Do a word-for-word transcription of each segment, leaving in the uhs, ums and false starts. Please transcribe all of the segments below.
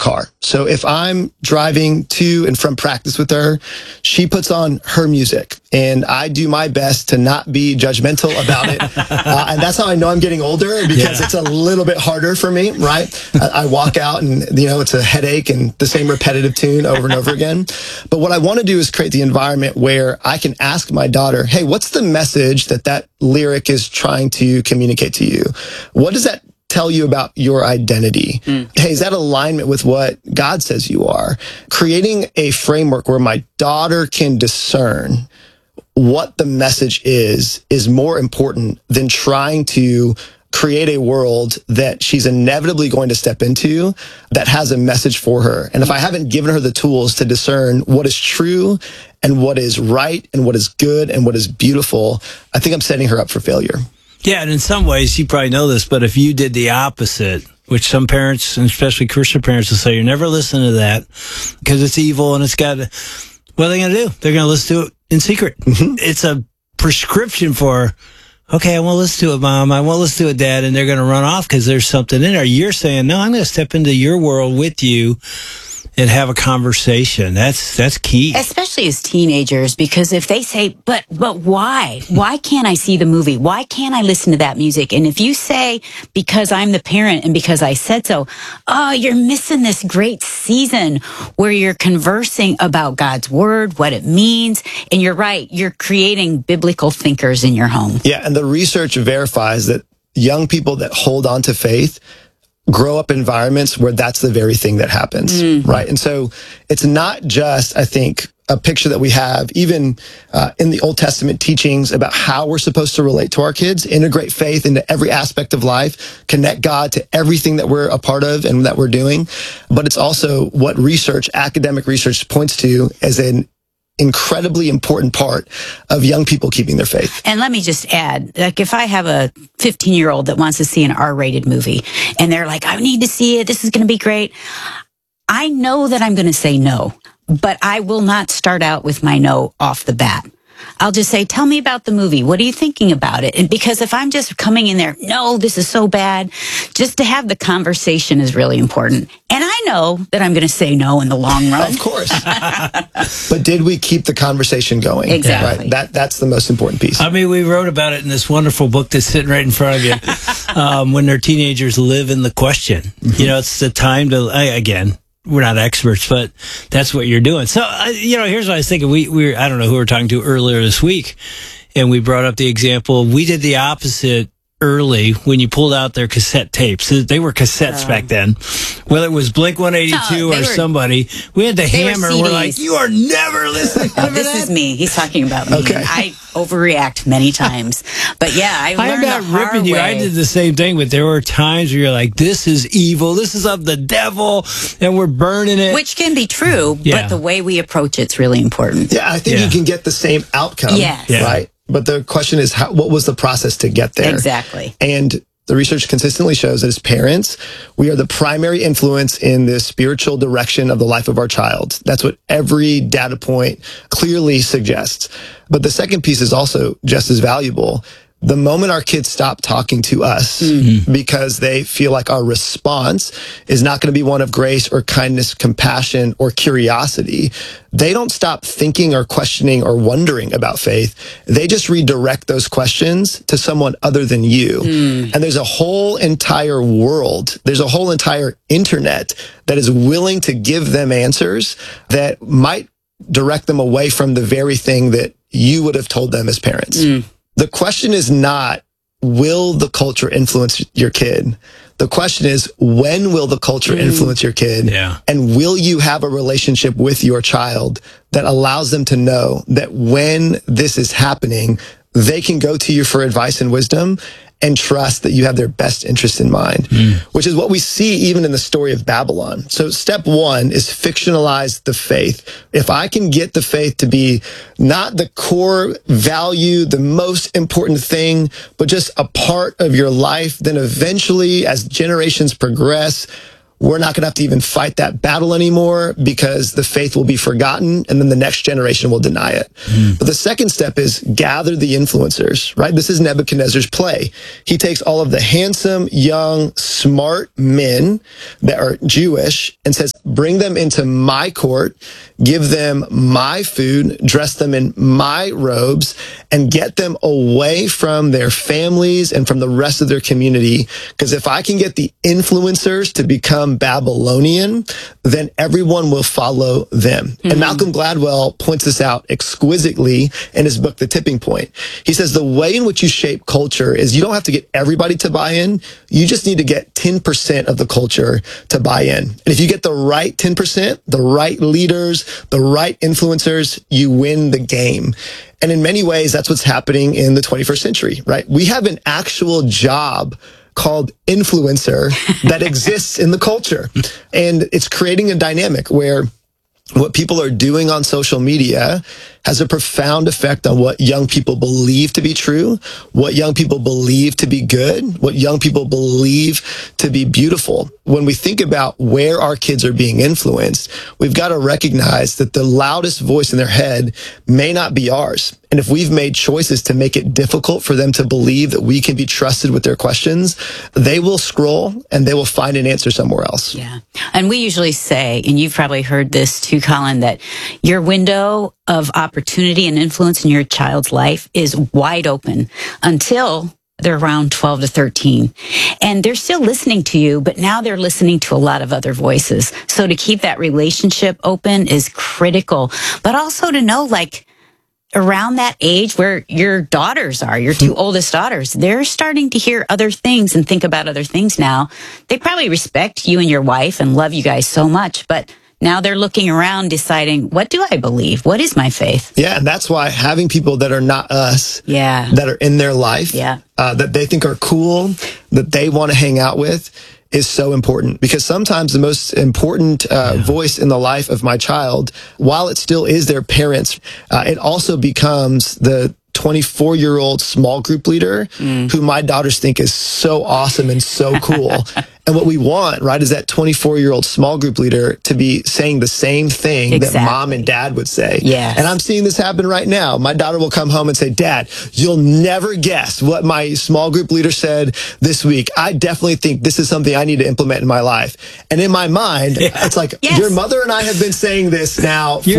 car. So if I'm driving to and from practice with her, she puts on her music. And I do my best to not be judgmental about it. Uh, and that's how I know I'm getting older, because yeah. it's a little bit harder for me, right? I, I walk out and, you know, it's a headache and the same repetitive tune over and over again. But what I want to do is create the environment where I can ask my daughter, hey, what's the message that that lyric is trying to communicate to you? What does that tell you about your identity? Mm. Hey, is that alignment with what God says you are? Creating a framework where my daughter can discern what the message is, is more important than trying to create a world that she's inevitably going to step into that has a message for her. And if I haven't given her the tools to discern what is true and what is right and what is good and what is beautiful, I think I'm setting her up for failure. Yeah, and in some ways, you probably know this, but if you did the opposite, which some parents, and especially Christian parents, will say, you're never listening to that because it's evil and it's got, what are they going to do? They're going to listen to it in secret. Mm-hmm. It's a prescription for, okay, I won't listen to it, Mom. I won't listen to it, Dad, and they're going to run off because there's something in there. You're saying, no, I'm going to step into your world with you and have a conversation. That's that's key. Especially as teenagers, because if they say, but but why? Why can't I see the movie? Why can't I listen to that music? And if you say, because I'm the parent and because I said so, oh, you're missing this great season where you're conversing about God's word, what it means. And you're right, you're creating biblical thinkers in your home. Yeah, and the research verifies that young people that hold on to faith grow up in environments where that's the very thing that happens, mm. right? And so it's not just, I think, a picture that we have, even uh, in the Old Testament teachings about how we're supposed to relate to our kids, integrate faith into every aspect of life, connect God to everything that we're a part of and that we're doing. But it's also what research, academic research, points to as an incredibly important part of young people keeping their faith. And let me just add, like if I have a fifteen-year-old that wants to see an R-rated movie and they're like, I need to see it, this is going to be great, I know that I'm going to say no, but I will not start out with my no off the bat. I'll just say, tell me about the movie. What are you thinking about it? And because if I'm just coming in there, no, this is so bad, just to have the conversation is really important. And I know that I'm going to say no in the long run. Of course. But did we keep the conversation going? Exactly. Right? That, that's the most important piece. I mean, we wrote about it in this wonderful book that's sitting right in front of you. um, when their teenagers live in the question. Mm-hmm. You know, it's the time to, again, we're not experts, but that's what you're doing. So, uh, you know, here's what I was thinking. We, we, I don't know who we were talking to earlier this week, and we brought up the example. We did the opposite early when you pulled out their cassette tapes. They were cassettes uh, back then. Whether it was Blink one eighty-two no, or were, somebody, we had the hammer. We're like, you are never listening to This that. is me. He's talking about me. Okay. I overreact many times. But yeah, I learned I'm not the hard ripping you. way. I did the same thing, but there were times where you're like, this is evil. This is of the devil, and we're burning it. Which can be true, yeah. but the way we approach it's really important. Yeah, I think yeah. you can get the same outcome. Yes. Yeah. Right? But the question is, how, what was the process to get there? Exactly. And the research consistently shows that as parents, we are the primary influence in the spiritual direction of the life of our child. That's what every data point clearly suggests. But the second piece is also just as valuable. The moment our kids stop talking to us mm-hmm. because they feel like our response is not going to be one of grace or kindness, compassion, or curiosity, they don't stop thinking or questioning or wondering about faith. They just redirect those questions to someone other than you. Mm. And there's a whole entire world, there's a whole entire internet that is willing to give them answers that might direct them away from the very thing that you would have told them as parents. Mm. The question is not, will the culture influence your kid? The question is, when will the culture influence your kid? Yeah. And will you have a relationship with your child that allows them to know that when this is happening, they can go to you for advice and wisdom and trust that you have their best interest in mind, mm. which is what we see even in the story of Babylon. So step one is fictionalize the faith. If I can get the faith to be not the core value, the most important thing, but just a part of your life, then eventually as generations progress, we're not going to have to even fight that battle anymore because the faith will be forgotten and then the next generation will deny it. Mm. But the second step is gather the influencers, right? This is Nebuchadnezzar's play. He takes all of the handsome, young, smart men that are Jewish and says, bring them into my court, give them my food, dress them in my robes, and get them away from their families and from the rest of their community. Because if I can get the influencers to become Babylonian, then everyone will follow them. Mm-hmm. And Malcolm Gladwell points this out exquisitely in his book, The Tipping Point. He says the way in which you shape culture is you don't have to get everybody to buy in. You just need to get ten percent of the culture to buy in. And if you get the right ten percent, the right leaders, the right influencers, you win the game. And in many ways, that's what's happening in the twenty-first century, right? We have an actual job called influencer that exists in the culture. And it's creating a dynamic where what people are doing on social media has a profound effect on what young people believe to be true, what young people believe to be good, what young people believe to be beautiful. When we think about where our kids are being influenced, we've got to recognize that the loudest voice in their head may not be ours. And if we've made choices to make it difficult for them to believe that we can be trusted with their questions, they will scroll and they will find an answer somewhere else. Yeah. And we usually say, and you've probably heard this too, Colin, that your window of opportunity and influence in your child's life is wide open until they're around twelve to thirteen. And they're still listening to you, but now they're listening to a lot of other voices. So to keep that relationship open is critical, but also to know, like, around that age where your daughters are, your two oldest daughters, they're starting to hear other things and think about other things now. They probably respect you and your wife and love you guys so much, but now they're looking around deciding, what do I believe? What is my faith? Yeah, and that's why having people that are not us, yeah, that are in their life, yeah, uh, that they think are cool, that they want to hang out with, is so important. Because sometimes the most important uh, yeah. voice in the life of my child, while it still is their parents, uh, it also becomes the twenty-four-year-old small group leader mm. who my daughters think is so awesome and so cool. And what we want, right, is that twenty-four-year-old small group leader to be saying the same thing exactly. that mom and dad would say. Yes. And I'm seeing this happen right now. My daughter will come home and say, Dad, you'll never guess what my small group leader said this week. I definitely think this is something I need to implement in my life. And in my mind, yeah. it's like, yes. your mother and I have been saying this now for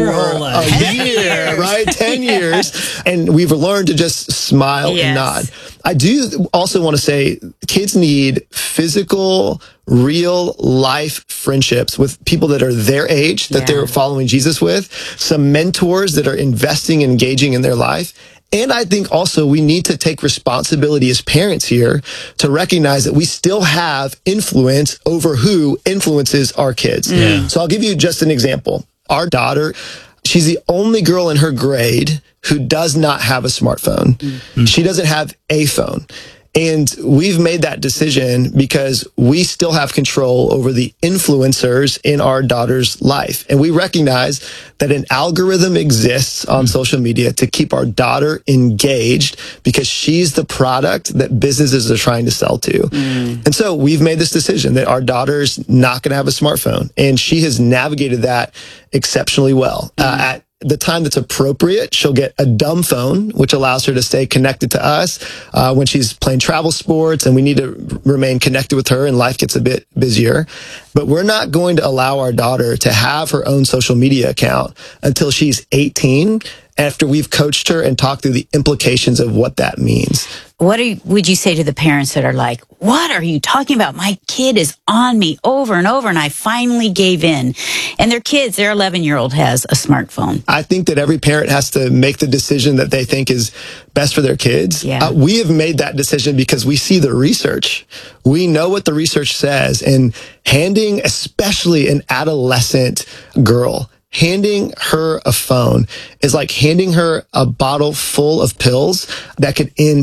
a year, right? ten years. And we've learned to just smile yes. and nod. I do also want to say kids need physical, real life friendships with people that are their age, that yeah. they're following Jesus with, some mentors that are investing and engaging in their life. And I think also we need to take responsibility as parents here to recognize that we still have influence over who influences our kids. Yeah. So I'll give you just an example. Our daughter, she's the only girl in her grade who does not have a smartphone. Mm-hmm. She doesn't have a phone. And we've made that decision because we still have control over the influencers in our daughter's life. And we recognize that an algorithm exists on mm. social media to keep our daughter engaged because she's the product that businesses are trying to sell to. Mm. And so we've made this decision that our daughter's not going to have a smartphone. And she has navigated that exceptionally well. Mm. Uh, at the time that's appropriate, she'll get a dumb phone, which allows her to stay connected to us uh, when she's playing travel sports and we need to remain connected with her and life gets a bit busier. But we're not going to allow our daughter to have her own social media account until she's eighteen, after we've coached her and talked through the implications of what that means. What are you, would you say to the parents that are like, what are you talking about? My kid is on me over and over, and I finally gave in. And their kids, their eleven-year-old has a smartphone. I think that every parent has to make the decision that they think is best for their kids. Yeah. Uh, we have made that decision because we see the research. We know what the research says. And handing, especially an adolescent girl, handing her a phone is like handing her a bottle full of pills that could end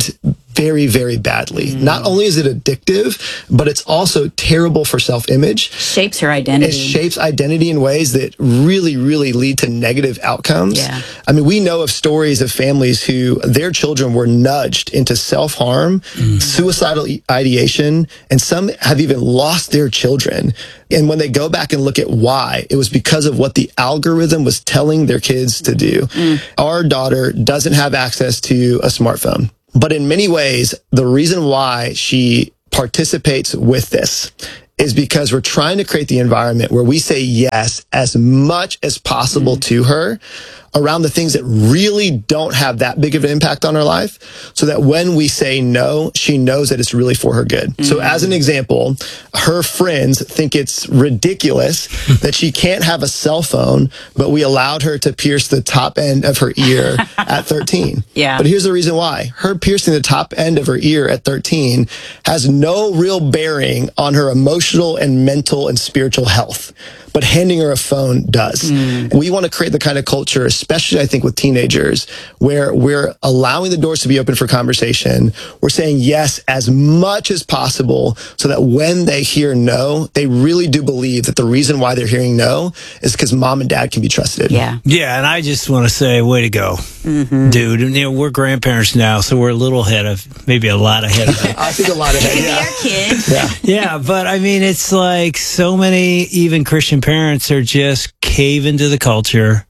very, very badly. Mm. Not only is it addictive, but it's also terrible for self-image. Shapes her identity. It shapes identity in ways that really, really lead to negative outcomes. Yeah. I mean, we know of stories of families who their children were nudged into self-harm, mm. suicidal ideation, and some have even lost their children. And when they go back and look at why, it was because of what the algorithm was telling their kids to do. Mm. Our daughter doesn't have access to a smartphone. But in many ways, the reason why she participates with this is because we're trying to create the environment where we say yes as much as possible mm. to her around the things that really don't have that big of an impact on her life, so that when we say no, she knows that it's really for her good. Mm. So as an example, her friends think it's ridiculous that she can't have a cell phone, but we allowed her to pierce the top end of her ear at thirteen. Yeah. But here's the reason why. Her piercing the top end of her ear at thirteen has no real bearing on her emotional and mental and spiritual health. But handing her a phone does. Mm. We want to create the kind of culture, especially I think with teenagers, where we're allowing the doors to be open for conversation. We're saying yes as much as possible so that when they hear no, they really do believe that the reason why they're hearing no is because mom and dad can be trusted. Yeah. Yeah, and I just want to say, way to go, mm-hmm. dude. And, you know, we're grandparents now, so we're a little ahead of, maybe a lot ahead of it. I think a lot ahead. Maybe Yeah. our kids. Yeah. Yeah, but I mean, it's like so many even Christian parents are just caving to the culture,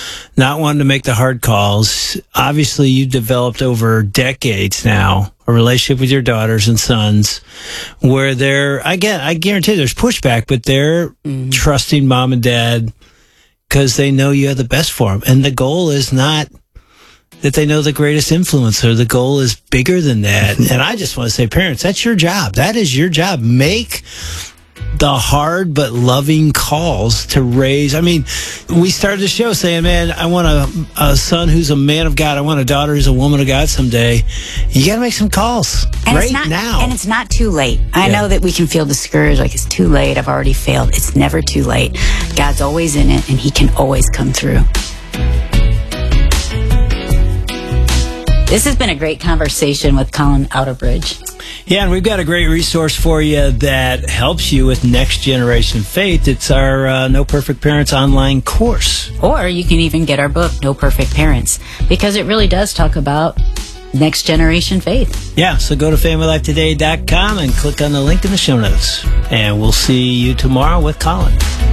not wanting to make the hard calls. Obviously, you've developed over decades now a relationship with your daughters and sons where they're, I get, I guarantee there's pushback, but they're mm. trusting mom and dad because they know you have the best for them. And the goal is not that they know the greatest influencer. The goal is bigger than that. And I just want to say, parents, that's your job. That is your job. Make the hard but loving calls to raise. I mean, we started the show saying, man, I want a, a son who's a man of God. I want a daughter who's a woman of God someday. You got to make some calls and right it's not, now. And it's not too late. I yeah. know that we can feel discouraged, like it's too late. I've already failed. It's never too late. God's always in it, and he can always come through. This has been a great conversation with Colin Outerbridge. Yeah, and we've got a great resource for you that helps you with Next Generation Faith. It's our uh, No Perfect Parents online course. Or you can even get our book, No Perfect Parents, because it really does talk about Next Generation Faith. Yeah, so go to family life today dot com and click on the link in the show notes. And we'll see you tomorrow with Colin.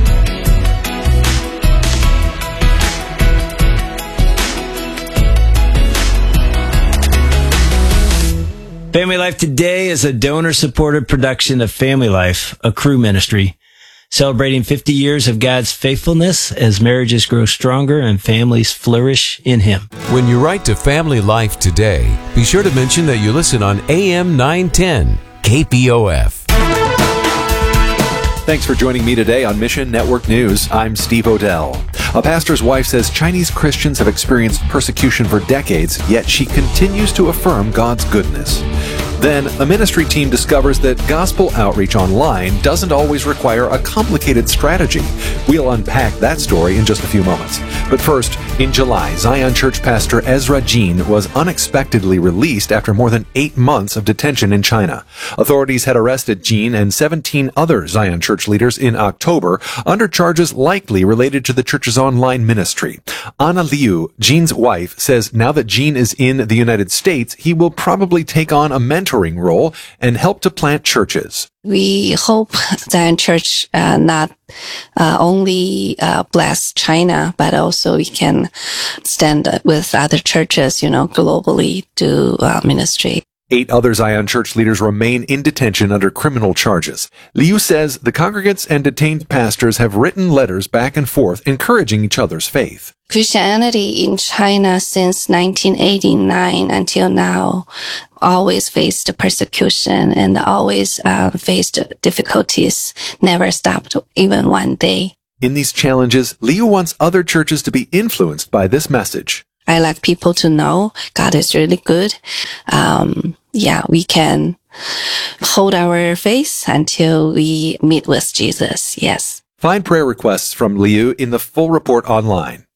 Family Life Today is a donor-supported production of Family Life, a Cru ministry, celebrating fifty years of God's faithfulness as marriages grow stronger and families flourish in Him. When you write to Family Life Today, be sure to mention that you listen on A M nine ten K P O F. Thanks for joining me today on Mission Network News. I'm Steve Odell. A pastor's wife says Chinese Christians have experienced persecution for decades, yet she continues to affirm God's goodness. Then, a ministry team discovers that gospel outreach online doesn't always require a complicated strategy. We'll unpack that story in just a few moments. But first, in July, Zion Church pastor Ezra Jean was unexpectedly released after more than eight months of detention in China. Authorities had arrested Jean and seventeen other Zion Church leaders in October under charges likely related to the church's online ministry. Anna Liu, Jean's wife, says now that Jean is in the United States, he will probably take on a mentoring role and help to plant churches. We hope Zion Church uh, not uh, only uh, bless China, but also we can stand with other churches, you know, globally do uh, ministry. Eight other Zion Church leaders remain in detention under criminal charges. Liu says the congregants and detained pastors have written letters back and forth encouraging each other's faith. Christianity in China since nineteen eighty-nine until now always faced persecution and always uh, faced difficulties, never stopped even one day. In these challenges, Liu wants other churches to be influenced by this message. I like people to know God is really good. Um, yeah, we can hold our faith until we meet with Jesus. Yes. Find prayer requests from Liu in the full report online.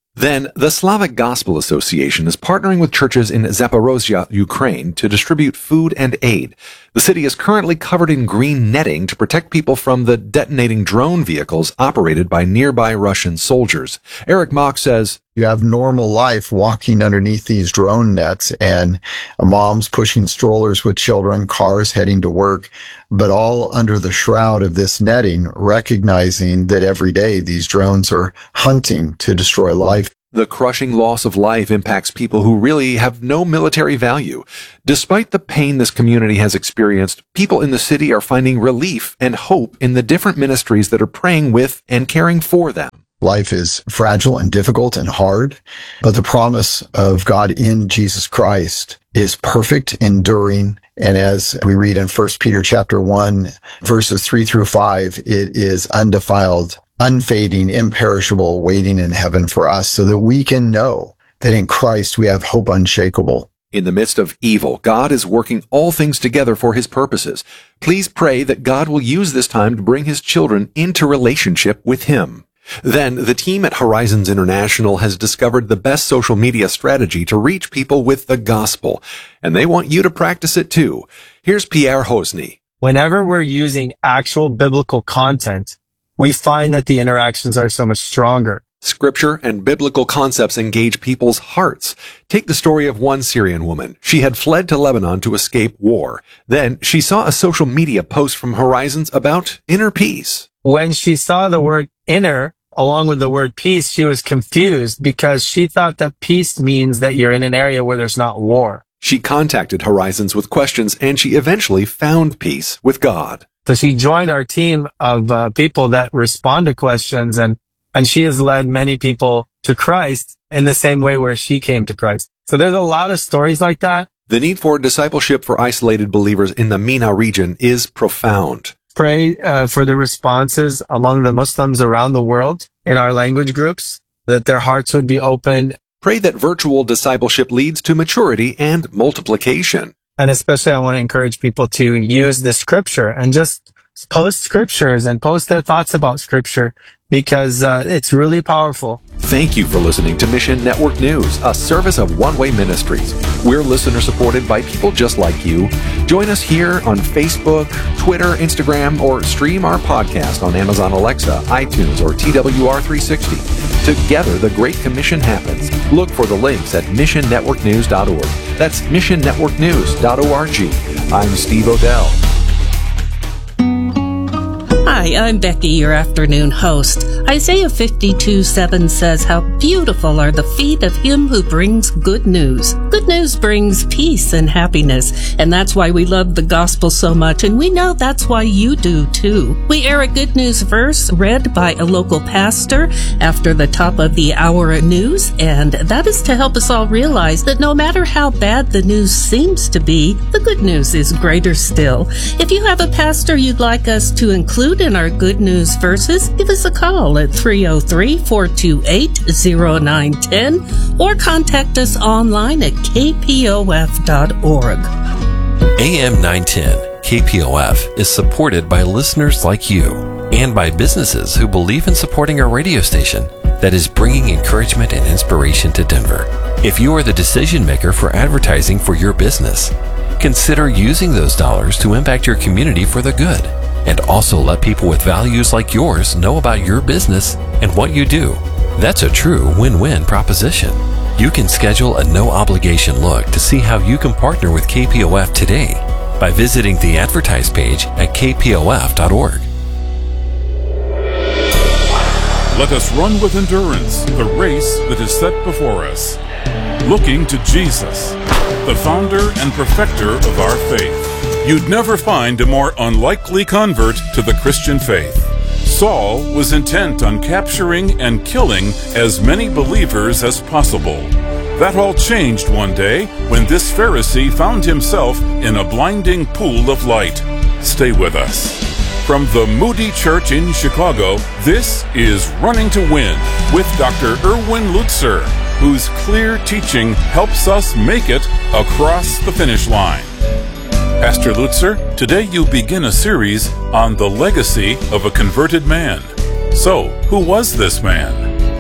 Then, the Slavic Gospel Association is partnering with churches in Zaporozhye, Ukraine, to distribute food and aid. The city is currently covered in green netting to protect people from the detonating drone vehicles operated by nearby Russian soldiers. Eric Mock says, you have normal life walking underneath these drone nets, and moms pushing strollers with children, cars heading to work, but all under the shroud of this netting, recognizing that every day these drones are hunting to destroy life. The crushing loss of life impacts people who really have no military value. Despite the pain this community has experienced, people in the city are finding relief and hope in the different ministries that are praying with and caring for them. Life is fragile and difficult and hard, but the promise of God in Jesus Christ is perfect, enduring, and as we read in First Peter chapter one, verses three through five, it is undefiled, unfading, imperishable, waiting in heaven for us, so that we can know that in Christ we have hope unshakable. In the midst of evil, God is working all things together for his purposes. Please pray that God will use this time to bring his children into relationship with him. Then, the team at Horizons International has discovered the best social media strategy to reach people with the gospel, and they want you to practice it too. Here's Pierre Hosny. Whenever we're using actual biblical content, we find that the interactions are so much stronger. Scripture and biblical concepts engage people's hearts. Take the story of one Syrian woman. She had fled to Lebanon to escape war. Then she saw a social media post from Horizons about inner peace. When she saw the word inner along with the word peace, she was confused because she thought that peace means that you're in an area where there's not war. She contacted Horizons with questions, and she eventually found peace with God. So she joined our team of uh, people that respond to questions, and And she has led many people to Christ in the same way where she came to Christ. So there's a lot of stories like that. The need for discipleship for isolated believers in the MENA region is profound. Pray uh, for the responses among the Muslims around the world in our language groups, that their hearts would be open. Pray that virtual discipleship leads to maturity and multiplication. And especially I want to encourage people to use the scripture and just post scriptures and post their thoughts about scripture, because uh, it's really powerful. Thank you for listening to Mission Network News, a service of One Way Ministries. We're listener supported by people just like you. Join us here on Facebook, Twitter, Instagram, or stream our podcast on Amazon Alexa, iTunes, or T W R three sixty. Together, the Great Commission happens. Look for the links at mission network news dot org. That's mission network news dot org. I'm Steve Odell. Hi, I'm Becky, your afternoon host. Isaiah fifty-two seven says, "How beautiful are the feet of him who brings good news." Good news brings peace and happiness, and that's why we love the gospel so much, and we know that's why you do too. We air a good news verse read by a local pastor after the top of the hour news, and that is to help us all realize that no matter how bad the news seems to be, the good news is greater still. If you have a pastor you'd like us to include in our good news verses, give us a call at three oh three, four two eight, oh nine one oh or contact us online at k p o f dot org. A M nine ten K P O F is supported by listeners like you and by businesses who believe in supporting our radio station that is bringing encouragement and inspiration to Denver. If you are the decision maker for advertising for your business, consider using those dollars to impact your community for the good. And also let people with values like yours know about your business and what you do. That's a true win-win proposition. You can schedule a no-obligation look to see how you can partner with K P O F today by visiting the advertise page at k p o f dot org. Let us run with endurance the race that is set before us, looking to Jesus, the founder and perfecter of our faith. You'd never find a more unlikely convert to the Christian faith. Saul was intent on capturing and killing as many believers as possible. That all changed one day when this Pharisee found himself in a blinding pool of light. Stay with us. From the Moody Church in Chicago, this is Running to Win with Doctor Erwin Lutzer, whose clear teaching helps us make it across the finish line. Pastor Lutzer, today you begin a series on the legacy of a converted man. So, who was this man?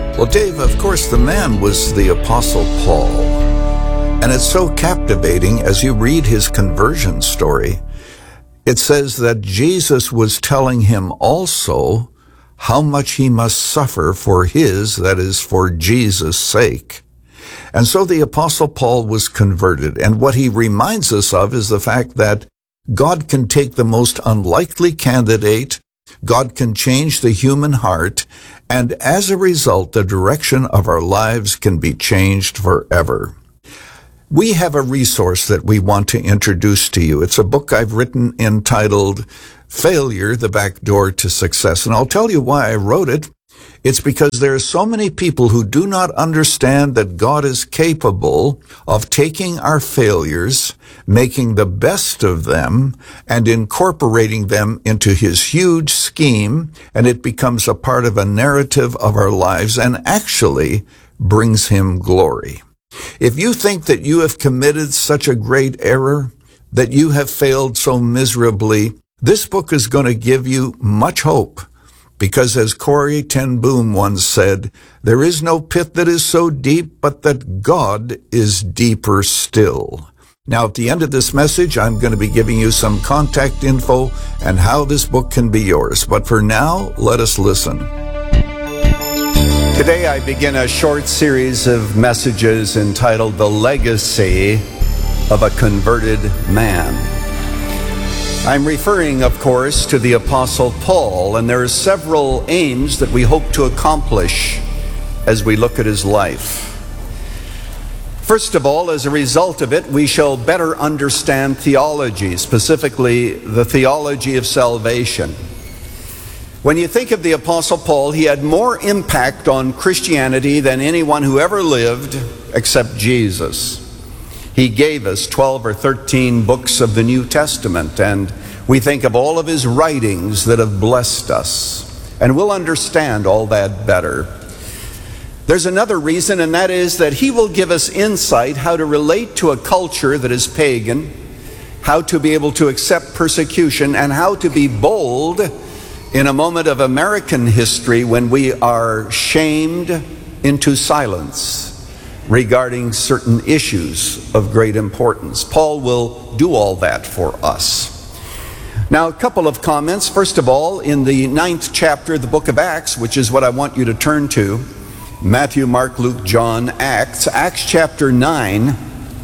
Well, Dave, of course, the man was the Apostle Paul. And it's so captivating as you read his conversion story. It says that Jesus was telling him also how much he must suffer for his, that is, for Jesus' sake. And so the Apostle Paul was converted. And what he reminds us of is the fact that God can take the most unlikely candidate, God can change the human heart, and as a result, the direction of our lives can be changed forever. We have a resource that we want to introduce to you. It's a book I've written entitled Failure, the Back Door to Success. And I'll tell you why I wrote it. It's because there are so many people who do not understand that God is capable of taking our failures, making the best of them, and incorporating them into his huge scheme, and it becomes a part of a narrative of our lives and actually brings him glory. If you think that you have committed such a great error, that you have failed so miserably, this book is going to give you much hope. Because as Corrie ten Boom once said, there is no pit that is so deep, but that God is deeper still. Now, at the end of this message, I'm going to be giving you some contact info and how this book can be yours. But for now, let us listen. Today, I begin a short series of messages entitled The Legacy of a Converted Man. I'm referring, of course, to the Apostle Paul, and there are several aims that we hope to accomplish as we look at his life. First of all, as a result of it, we shall better understand theology, specifically the theology of salvation. When you think of the Apostle Paul, he had more impact on Christianity than anyone who ever lived except Jesus. He gave us twelve or thirteen books of the New Testament, and we think of all of his writings that have blessed us, and we'll understand all that better. There's another reason, and that is that he will give us insight how to relate to a culture that is pagan, how to be able to accept persecution, and how to be bold in a moment of American history when we are shamed into silence regarding certain issues of great importance. Paul will do all that for us. Now, a couple of comments. First of all, in the ninth chapter of the book of Acts, which is what I want you to turn to, Matthew, Mark, Luke, John, Acts, Acts chapter nine,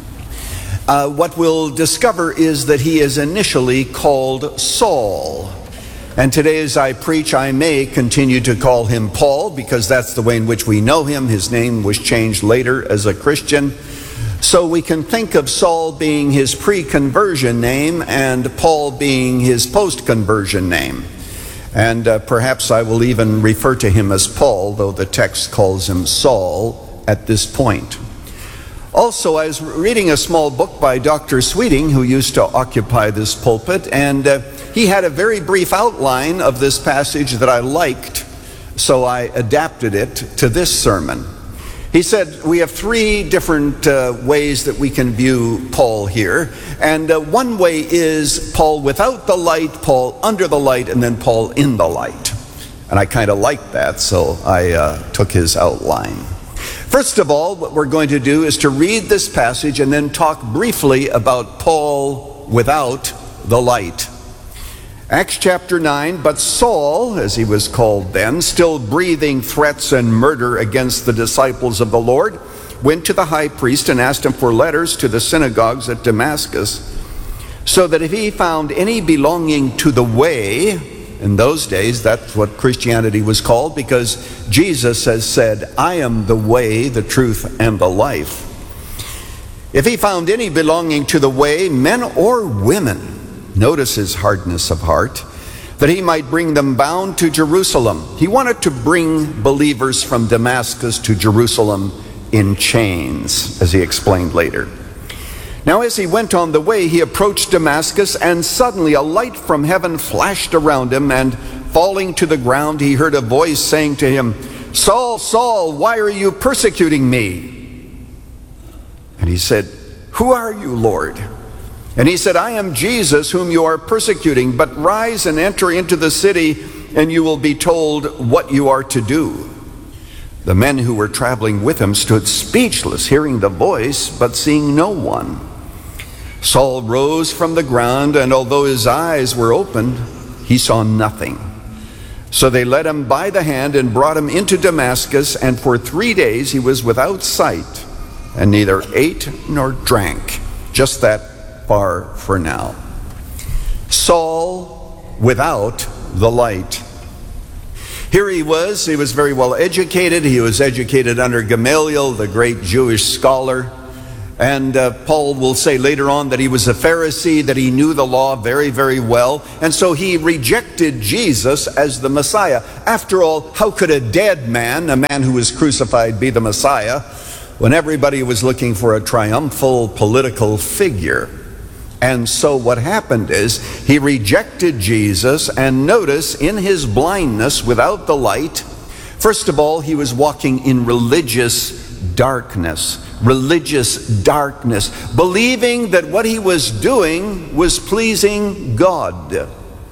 uh, what we'll discover is that he is initially called Saul. And today as I preach, I may continue to call him Paul because that's the way in which we know him. His name was changed later as a Christian. So we can think of Saul being his pre-conversion name and Paul being his post-conversion name. And uh, perhaps I will even refer to him as Paul, though the text calls him Saul at this point. Also, I was reading a small book by Doctor Sweeting, who used to occupy this pulpit, and uh, he had a very brief outline of this passage that I liked, so I adapted it to this sermon. He said we have three different uh, ways that we can view Paul here, and uh, one way is Paul without the light, Paul under the light, and then Paul in the light. And I kind of liked that, so I uh, took his outline. First of all, what we're going to do is to read this passage and then talk briefly about Paul without the light. Acts chapter nine, but Saul, as he was called then, still breathing threats and murder against the disciples of the Lord, went to the high priest and asked him for letters to the synagogues at Damascus, so that if he found any belonging to the way, in those days, that's what Christianity was called, because Jesus has said, I am the way, the truth, and the life. If he found any belonging to the way, men or women, notice his hardness of heart, that he might bring them bound to Jerusalem. He wanted to bring believers from Damascus to Jerusalem in chains, as he explained later. Now, as he went on the way, he approached Damascus, and suddenly a light from heaven flashed around him, and falling to the ground, he heard a voice saying to him, Saul, Saul, why are you persecuting me? And he said, Who are you, Lord? And he said, I am Jesus, whom you are persecuting, but rise and enter into the city, and you will be told what you are to do. The men who were traveling with him stood speechless, hearing the voice, but seeing no one. Saul rose from the ground, and although his eyes were opened, he saw nothing. So they led him by the hand and brought him into Damascus, and for three days he was without sight, and neither ate nor drank. Just that far for now. Saul without the light. Here he was, he was very well educated. He was educated under Gamaliel, the great Jewish scholar. And uh, Paul will say later on that he was a Pharisee, that he knew the law very, very well. And so he rejected Jesus as the Messiah. After all, how could a dead man, a man who was crucified, be the Messiah when everybody was looking for a triumphal political figure? And so what happened is he rejected Jesus, and notice, in his blindness without the light, first of all, he was walking in religious darkness. Religious darkness, believing that what he was doing was pleasing God.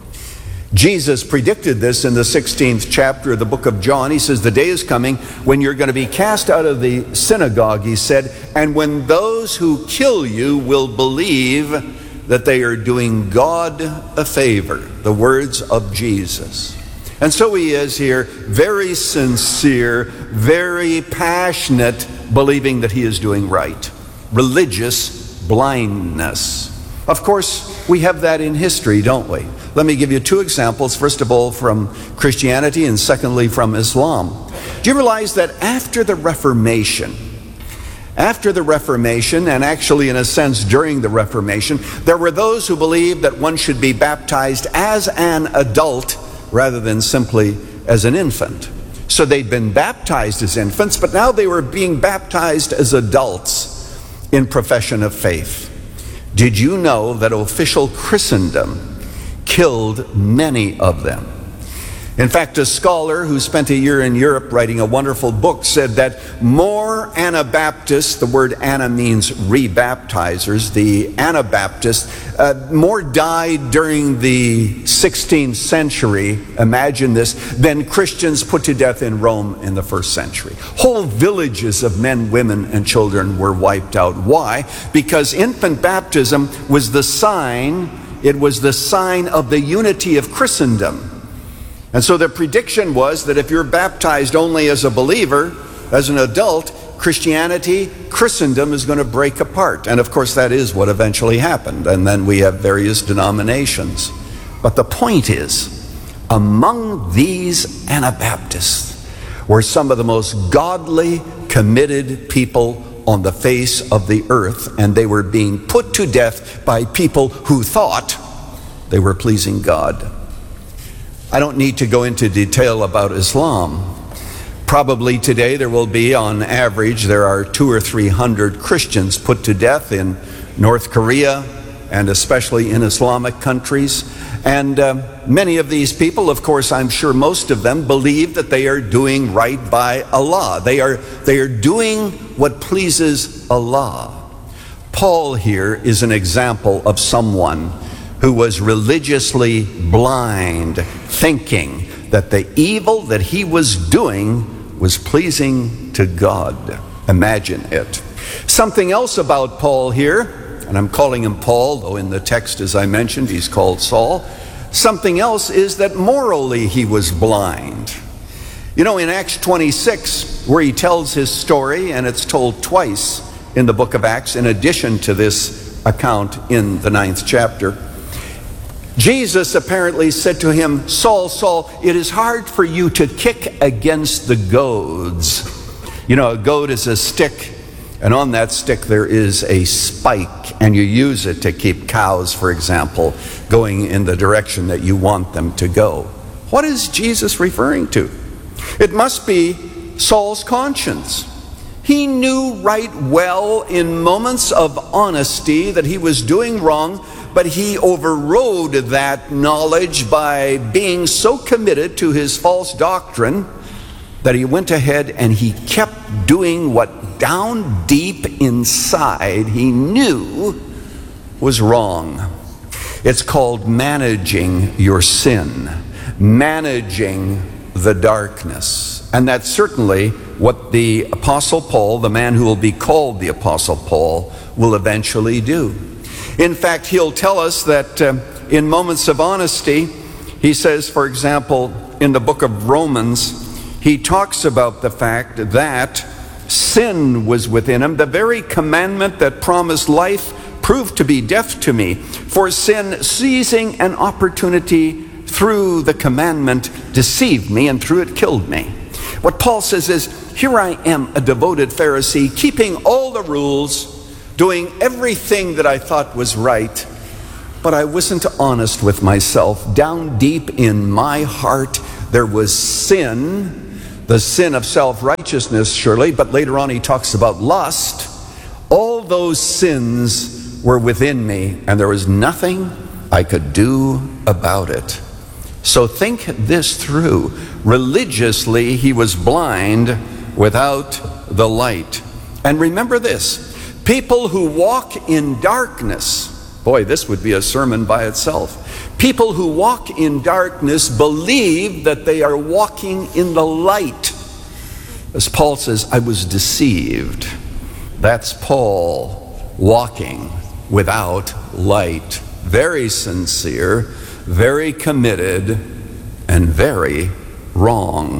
Jesus predicted this in the sixteenth chapter of the book of John. He says, the day is coming when you're going to be cast out of the synagogue, he said, and when those who kill you will believe that they are doing God a favor. The words of Jesus. And so he is here, very sincere, very passionate, believing that he is doing right. Religious blindness. Of course, we have that in history, don't we? Let me give you two examples. First of all, from Christianity, and secondly, from Islam. Do you realize that after the Reformation, after the Reformation, and actually in a sense during the Reformation, there were those who believed that one should be baptized as an adult rather than simply as an infant. So they'd been baptized as infants, but now they were being baptized as adults in profession of faith. Did you know that official Christendom killed many of them? In fact, a scholar who spent a year in Europe writing a wonderful book said that more Anabaptists, the word Ana means rebaptizers, the Anabaptists, uh, more died during the sixteenth century, imagine this, than Christians put to death in Rome in the first century. Whole villages of men, women, and children were wiped out. Why? Because infant baptism was the sign, it was the sign of the unity of Christendom. And so the prediction was that if you're baptized only as a believer, as an adult, Christianity, Christendom is going to break apart. And of course that is what eventually happened. And then we have various denominations. But the point is, among these Anabaptists were some of the most godly, committed people on the face of the earth. And they were being put to death by people who thought they were pleasing God. I don't need to go into detail about Islam. Probably today there will be, on average, there are two or three hundred Christians put to death in North Korea and especially in Islamic countries. And uh, many of these people, of course, I'm sure most of them believe that they are doing right by Allah. They are, they are doing what pleases Allah. Paul here is an example of someone who was religiously blind, thinking that the evil that he was doing was pleasing to God. Imagine it. Something else about Paul here, and I'm calling him Paul, though in the text, as I mentioned, he's called Saul. Something else is that morally he was blind. You know, in Acts twenty-six, where he tells his story, and it's told twice in the book of Acts, in addition to this account in the ninth chapter, Jesus apparently said to him, Saul, Saul, it is hard for you to kick against the goads. You know, a goad is a stick, and on that stick there is a spike, and you use it to keep cows, for example, going in the direction that you want them to go. What is Jesus referring to? It must be Saul's conscience. He knew right well in moments of honesty that he was doing wrong, but he overrode that knowledge by being so committed to his false doctrine that he went ahead and he kept doing what down deep inside he knew was wrong. It's called managing your sin, managing the darkness. And that's certainly what the Apostle Paul, the man who will be called the Apostle Paul, will eventually do. In fact, he'll tell us that uh, in moments of honesty, he says, for example, in the book of Romans, he talks about the fact that sin was within him. The very commandment that promised life proved to be death to me. For sin, seizing an opportunity through the commandment, deceived me, and through it killed me. What Paul says is, here I am, a devoted Pharisee, keeping all the rules, doing everything that I thought was right, but I wasn't honest with myself. Down deep in my heart, there was sin, the sin of self-righteousness, surely, but later on he talks about lust. All those sins were within me, and there was nothing I could do about it. So think this through. Religiously, he was blind without the light. And remember this, people who walk in darkness, boy, this would be a sermon by itself. People who walk in darkness believe that they are walking in the light. As Paul says, I was deceived. That's Paul walking without light. Very sincere, very committed, and very wrong.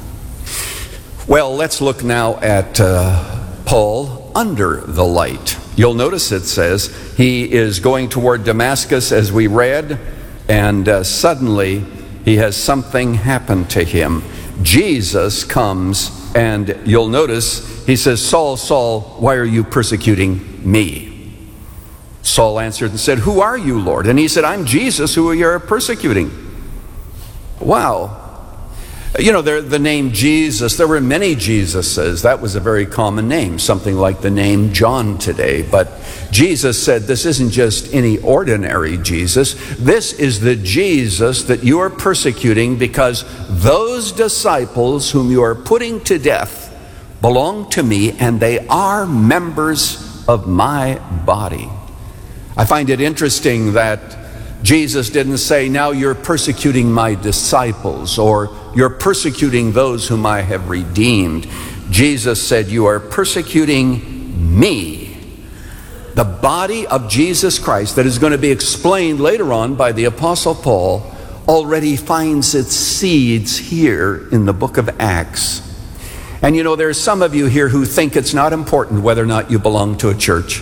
Well, let's look now at uh, Paul under the light. You'll notice it says he is going toward Damascus, as we read, and uh, suddenly he has something happen to him. Jesus comes, and you'll notice he says, Saul, Saul, why are you persecuting me? Saul answered and said, who are you, Lord? And he said, I'm Jesus who you're persecuting. Wow. You know, there, the name Jesus, there were many Jesuses. That was a very common name, something like the name John today. But Jesus said, this isn't just any ordinary Jesus. This is the Jesus that you are persecuting, because those disciples whom you are putting to death belong to me, and they are members of my body. I find it interesting that Jesus didn't say, now you're persecuting my disciples, or you're persecuting those whom I have redeemed. Jesus said, you are persecuting me. The body of Jesus Christ, that is going to be explained later on by the Apostle Paul, already finds its seeds here in the book of Acts. And you know, there's some of you here who think it's not important whether or not you belong to a church.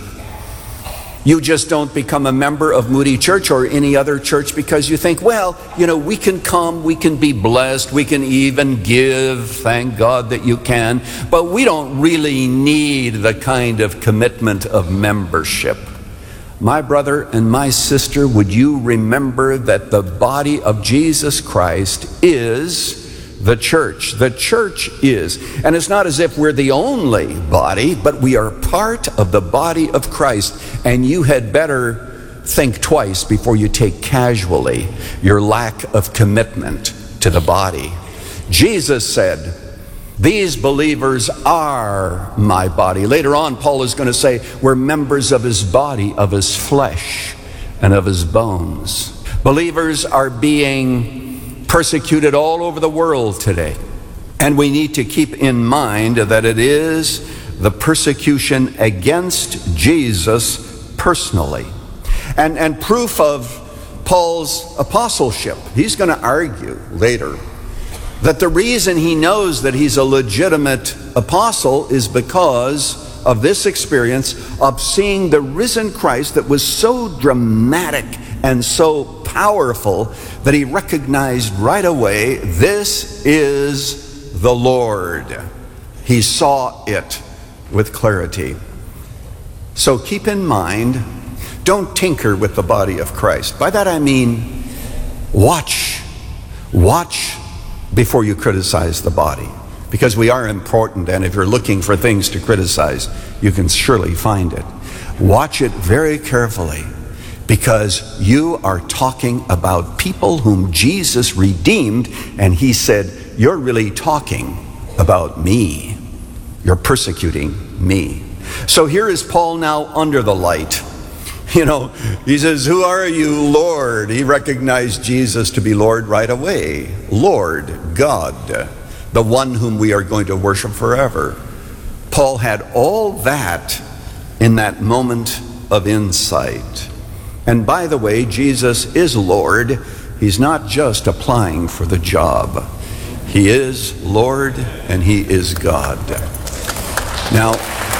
You just don't become a member of Moody Church or any other church because you think, well, you know, we can come, we can be blessed, we can even give, thank God that you can, but we don't really need the kind of commitment of membership. My brother and my sister, would you remember that the body of Jesus Christ is the church. The church is. And it's not as if we're the only body, but we are part of the body of Christ. And you had better think twice before you take casually your lack of commitment to the body. Jesus said, these believers are my body. Later on, Paul is going to say, we're members of his body, of his flesh, and of his bones. Believers are being persecuted all over the world today. And we need to keep in mind that it is the persecution against Jesus personally. And, and proof of Paul's apostleship, he's going to argue later that the reason he knows that he's a legitimate apostle is because of this experience of seeing the risen Christ that was so dramatic and so powerful that he recognized right away, this is the Lord. He saw it with clarity. So keep in mind, don't tinker with the body of Christ. By that I mean, watch. Watch before you criticize the body. Because we are important, and if you're looking for things to criticize, you can surely find it. Watch it very carefully, because you are talking about people whom Jesus redeemed, and he said, you're really talking about me. You're persecuting me. So here is Paul now under the light. You know, he says, who are you, Lord? He recognized Jesus to be Lord right away. Lord, God, the one whom we are going to worship forever. Paul had all that in that moment of insight. And by the way, Jesus is Lord. He's not just applying for the job. He is Lord and He is God. Now,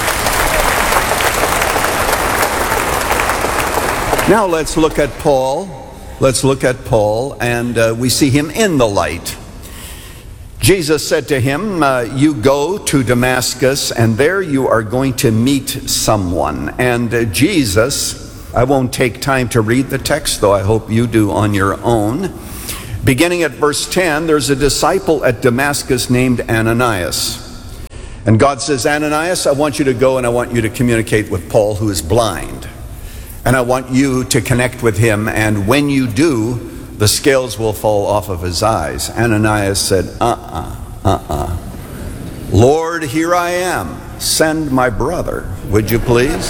now let's look at Paul. Let's look at Paul, and uh, we see him in the light. Jesus said to him, uh, you go to Damascus, and there you are going to meet someone. And uh, Jesus, I won't take time to read the text, though I hope you do on your own. Beginning at verse ten, there's a disciple at Damascus named Ananias. And God says, Ananias, I want you to go and I want you to communicate with Paul, who is blind. And I want you to connect with him, and when you do, the scales will fall off of his eyes. Ananias said, uh-uh, uh-uh. Lord, here I am. Send my brother, would you please?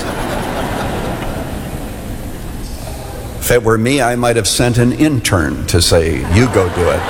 If it were me, I might have sent an intern to say, you go do it.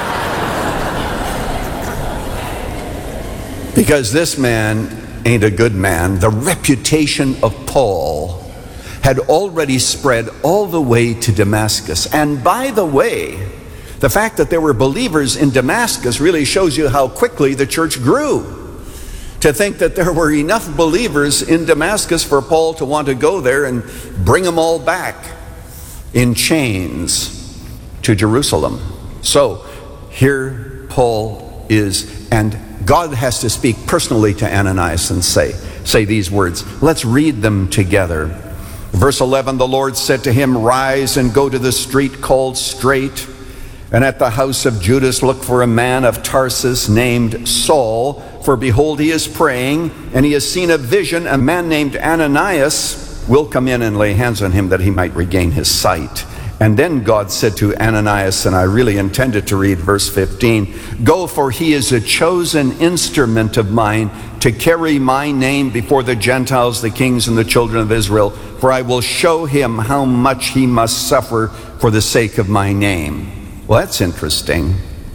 Because this man ain't a good man. The reputation of Paul had already spread all the way to Damascus. And by the way, the fact that there were believers in Damascus really shows you how quickly the church grew. To think that there were enough believers in Damascus for Paul to want to go there and bring them all back in chains to Jerusalem. So here Paul is, and God has to speak personally to Ananias and say, say these words. Let's read them together. Verse eleven, the Lord said to him, rise and go to the street called Straight, and at the house of Judas look for a man of Tarsus named Saul, for behold, he is praying, and he has seen a vision. A man named Ananias will come in and lay hands on him that he might regain his sight. And then God said to Ananias, and I really intended to read verse fifteen, go, for he is a chosen instrument of mine to carry my name before the Gentiles, the kings, and the children of Israel. For I will show him how much he must suffer for the sake of my name. Well, that's interesting.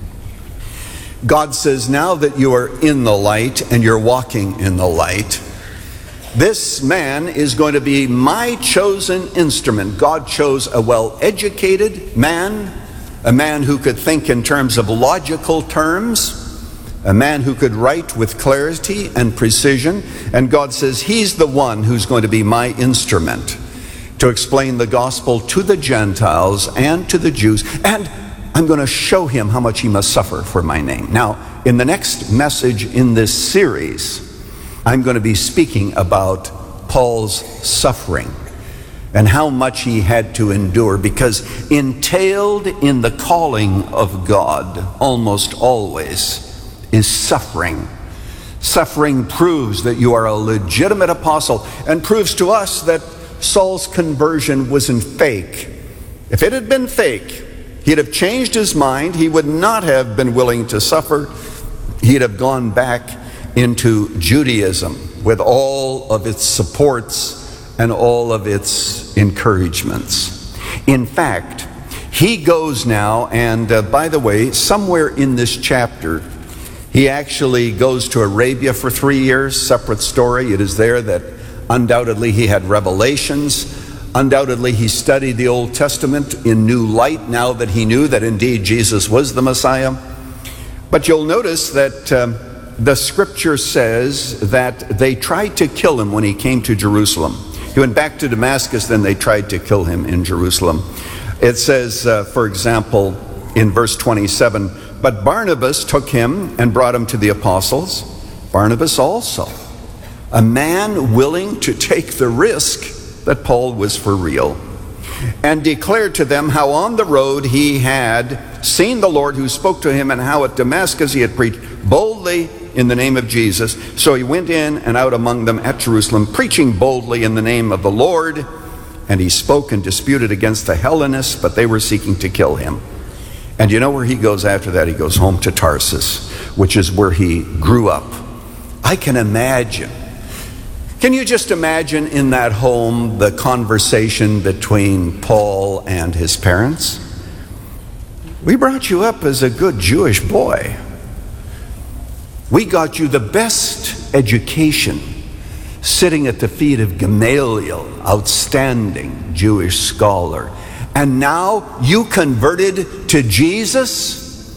God says, now that you are in the light and you're walking in the light, this man is going to be my chosen instrument. God chose a well-educated man, a man who could think in terms of logical terms, a man who could write with clarity and precision. And God says he's the one who's going to be my instrument to explain the gospel to the Gentiles and to the Jews. And I'm going to show him how much he must suffer for my name. Now, in the next message in this series, I'm going to be speaking about Paul's suffering and how much he had to endure, because entailed in the calling of God almost always is suffering. Suffering proves that you are a legitimate apostle and proves to us that Saul's conversion wasn't fake. If it had been fake, he'd have changed his mind. He would not have been willing to suffer. He'd have gone back into Judaism with all of its supports and all of its encouragements. In fact, he goes now, and uh, by the way, somewhere in this chapter, he actually goes to Arabia for three years, separate story. It is there that undoubtedly he had revelations. Undoubtedly he studied the Old Testament in new light now that he knew that indeed Jesus was the Messiah. But you'll notice that um, the scripture says that they tried to kill him when he came to Jerusalem. He went back to Damascus, then they tried to kill him in Jerusalem. It says, uh, for example, in verse twenty-seven, but Barnabas took him and brought him to the apostles. Barnabas also, a man willing to take the risk that Paul was for real, and declared to them how on the road he had seen the Lord who spoke to him, and how at Damascus he had preached boldly in the name of Jesus. So he went in and out among them at Jerusalem, preaching boldly in the name of the Lord. And he spoke and disputed against the Hellenists, but they were seeking to kill him. And you know where he goes after that? He goes home to Tarsus, which is where he grew up. I can imagine. Can you just imagine in that home the conversation between Paul and his parents? We brought you up as a good Jewish boy. We got you the best education, sitting at the feet of Gamaliel, outstanding Jewish scholar. And now you converted to Jesus?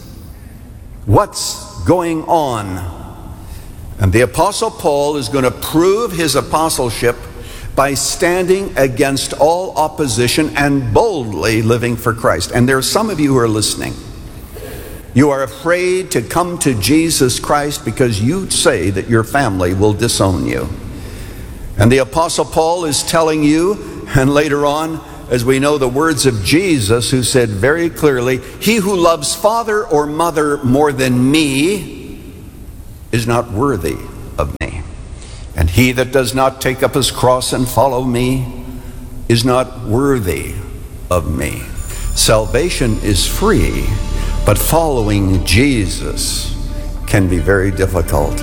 What's going on? And the Apostle Paul is going to prove his apostleship by standing against all opposition and boldly living for Christ. And there are some of you who are listening. You are afraid to come to Jesus Christ because you say that your family will disown you. And the Apostle Paul is telling you, and later on, as we know the words of Jesus, who said very clearly, he who loves father or mother more than me is not worthy of me. And he that does not take up his cross and follow me is not worthy of me. Salvation is free, but following Jesus can be very difficult.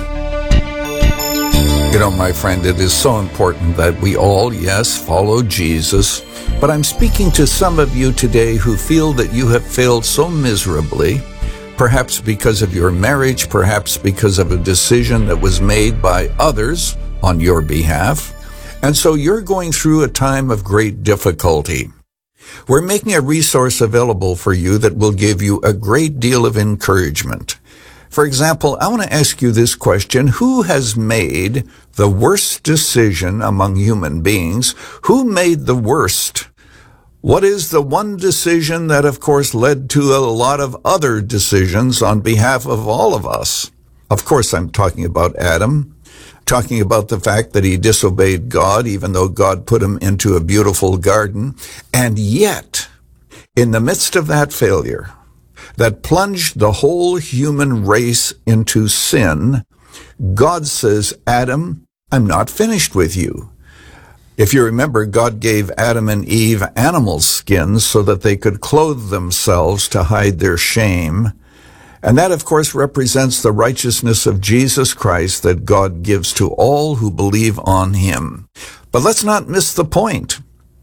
You know, my friend, it is so important that we all, yes, follow Jesus. But I'm speaking to some of you today who feel that you have failed so miserably, perhaps because of your marriage, perhaps because of a decision that was made by others on your behalf. And so you're going through a time of great difficulty. We're making a resource available for you that will give you a great deal of encouragement. For example, I want to ask you this question. Who has made the worst decision among human beings? Who made the worst? What is the one decision that, of course, led to a lot of other decisions on behalf of all of us? Of course, I'm talking about Adam. Talking about the fact that he disobeyed God, even though God put him into a beautiful garden. And yet, in the midst of that failure, that plunged the whole human race into sin, God says, Adam, I'm not finished with you. If you remember, God gave Adam and Eve animal skins so that they could clothe themselves to hide their shame. And that, of course, represents the righteousness of Jesus Christ that God gives to all who believe on him. But let's not miss the point.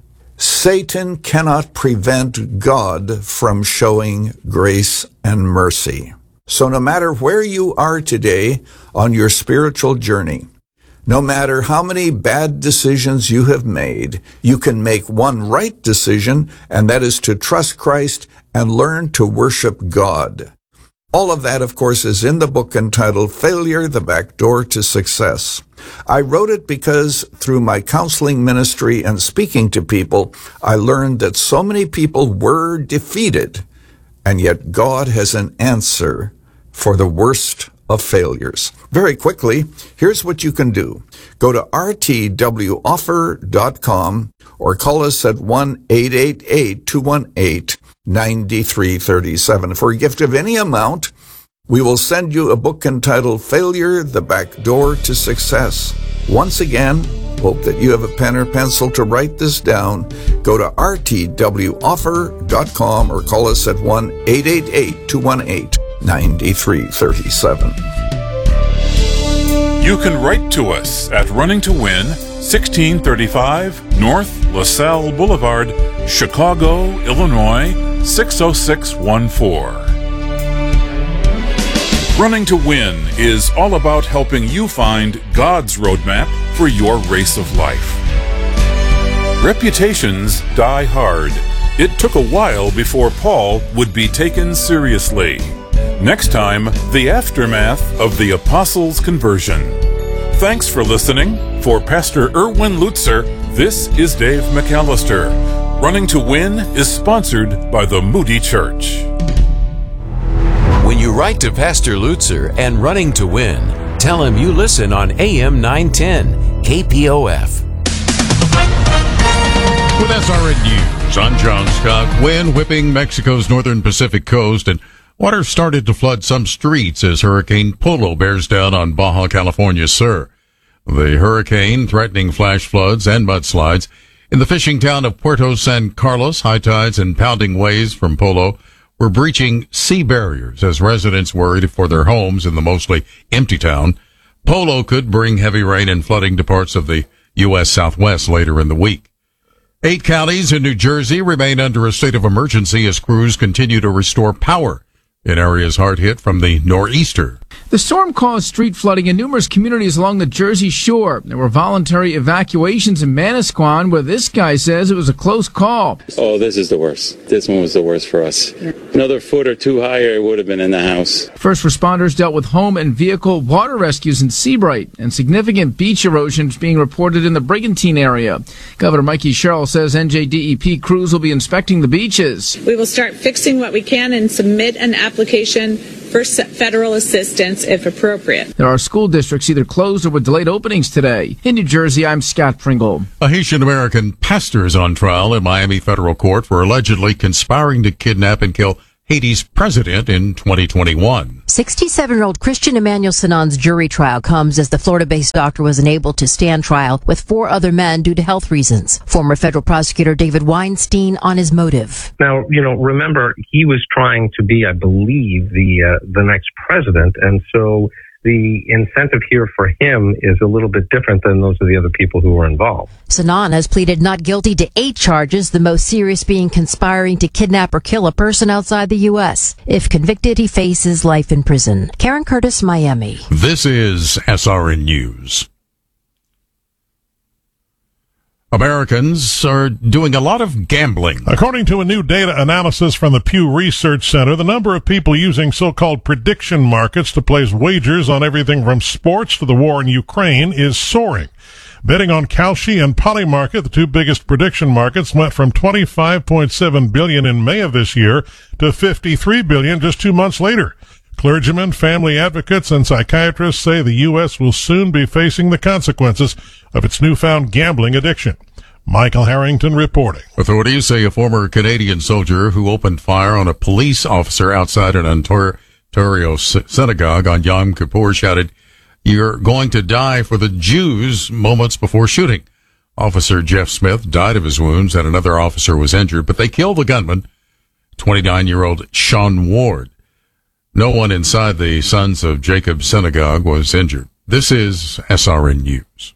Satan cannot prevent God from showing grace and mercy. So no matter where you are today on your spiritual journey, no matter how many bad decisions you have made, you can make one right decision, and that is to trust Christ and learn to worship God. All of that, of course, is in the book entitled Failure, the Back Door to Success. I wrote it because through my counseling ministry and speaking to people, I learned that so many people were defeated, and yet God has an answer for the worst of failures. Very quickly, here's what you can do. Go to r t w offer dot com or call us at one eight eight eight, two one eight, nine three three seven. For a gift of any amount, we will send you a book entitled Failure, the Back Door to Success. Once again, hope that you have a pen or pencil to write this down. Go to r t w offer dot com or call us at one eight eight eight, two one eight, nine three three seven. You can write to us at Running to Win, sixteen thirty-five North LaSalle Boulevard, Chicago, Illinois, six oh six one four. Running to Win is all about helping you find God's roadmap for your race of life. Reputations die hard. It took a while before Paul would be taken seriously. Next time, the aftermath of the apostles' conversion. Thanks for listening. For Pastor Erwin Lutzer, this is Dave McAllister. Running to Win is sponsored by the Moody Church. When you write to Pastor Lutzer and Running to Win, tell him you listen on A M nine ten K P O F. With S R N News, I'm John Scott. Wind whipping Mexico's northern Pacific coast, and water started to flood some streets as Hurricane Polo bears down on Baja California Sur. The hurricane threatening flash floods and mudslides in the fishing town of Puerto San Carlos. High tides and pounding waves from Polo were breaching sea barriers as residents worried for their homes in the mostly empty town. Polo could bring heavy rain and flooding to parts of the U S Southwest later in the week. Eight counties in New Jersey remain under a state of emergency as crews continue to restore power in areas hard hit from the nor'easter. The storm caused street flooding in numerous communities along the Jersey Shore. There were voluntary evacuations in Manasquan, where this guy says it was a close call. Oh, this is the worst. This one was the worst for us. Another foot or two higher, it would have been in the house. First responders dealt with home and vehicle water rescues in Seabright, and significant beach erosion is being reported in the Brigantine area. Governor Mikey Sherrill says N J D E P crews will be inspecting the beaches. We will start fixing what we can and submit an application for federal assistance if appropriate. There are school districts either closed or with delayed openings today. In New Jersey, I'm Scott Pringle. A Haitian-American pastor is on trial in Miami federal court for allegedly conspiring to kidnap and kill Haiti's president in twenty twenty-one. sixty-seven-year-old Christian Emmanuel Sanon's jury trial comes as the Florida-based doctor was unable to stand trial with four other men due to health reasons. Former federal prosecutor David Weinstein on his motive. Now, you know, remember, he was trying to be, I believe, the uh, the next president, and so the incentive here for him is a little bit different than those of the other people who were involved. Sanon has pleaded not guilty to eight charges, the most serious being conspiring to kidnap or kill a person outside the U S. If convicted, he faces life in prison. Karen Curtis, Miami. This is S R N News. Americans are doing a lot of gambling. According to a new data analysis from the Pew Research Center, the number of people using so-called prediction markets to place wagers on everything from sports to the war in Ukraine is soaring. Betting on Kalshi and Polymarket, the two biggest prediction markets, went from twenty-five point seven billion dollars in May of this year to fifty-three billion dollars just two months later. Clergymen, family advocates, and psychiatrists say the U S will soon be facing the consequences of its newfound gambling addiction. Michael Harrington reporting. Authorities say a former Canadian soldier who opened fire on a police officer outside an Ontario synagogue on Yom Kippur shouted, "You're going to die for the Jews," moments before shooting. Officer Jeff Smith died of his wounds and another officer was injured, but they killed the gunman, twenty-nine-year-old Sean Ward. No one inside the Sons of Jacob synagogue was injured. This is S R N News.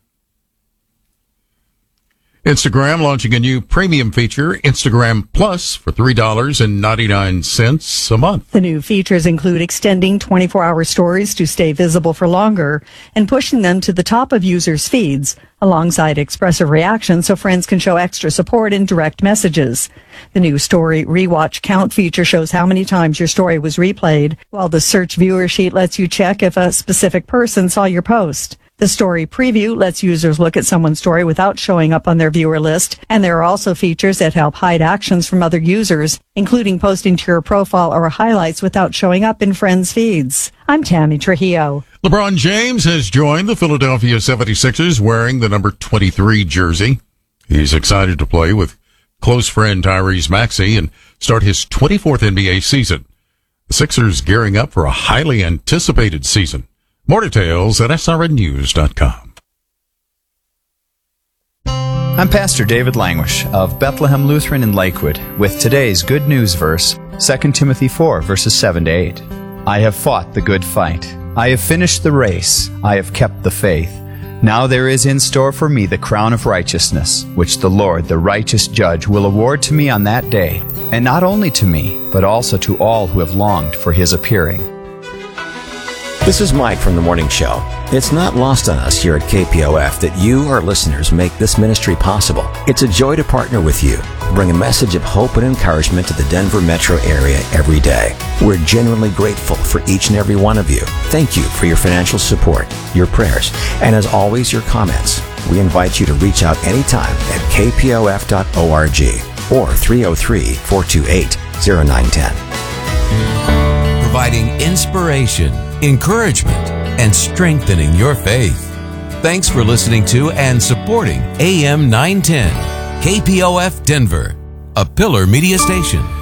Instagram launching a new premium feature, Instagram Plus, for three dollars and ninety-nine cents a month. The new features include extending twenty-four hour stories to stay visible for longer and pushing them to the top of users' feeds, alongside expressive reactions so friends can show extra support in direct messages. The new story rewatch count feature shows how many times your story was replayed, while the search viewer sheet lets you check if a specific person saw your post. The story preview lets users look at someone's story without showing up on their viewer list, and there are also features that help hide actions from other users, including posting to your profile or highlights without showing up in friends' feeds. I'm Tammy Trujillo. LeBron James has joined the Philadelphia seventy-sixers wearing the number twenty-three jersey. He's excited to play with close friend Tyrese Maxey and start his twenty-fourth N B A season. The Sixers gearing up for a highly anticipated season. More details at S R N news dot com. I'm Pastor David Languish of Bethlehem Lutheran in Lakewood with today's Good News verse, Second Timothy four, verses seven to eight. I have fought the good fight. I have finished the race. I have kept the faith. Now there is in store for me the crown of righteousness, which the Lord, the righteous judge, will award to me on that day, and not only to me, but also to all who have longed for his appearing. This is Mike from The Morning Show. It's not lost on us here at K P O F that you, our listeners, make this ministry possible. It's a joy to partner with you, bring a message of hope and encouragement to the Denver metro area every day. We're genuinely grateful for each and every one of you. Thank you for your financial support, your prayers, and as always, your comments. We invite you to reach out anytime at k p o f dot org or three oh three, four two eight, oh nine one oh. Providing inspiration, encouragement, and strengthening your faith. Thanks for listening to and supporting A M nine ten, K P O F Denver, a Pillar Media Station.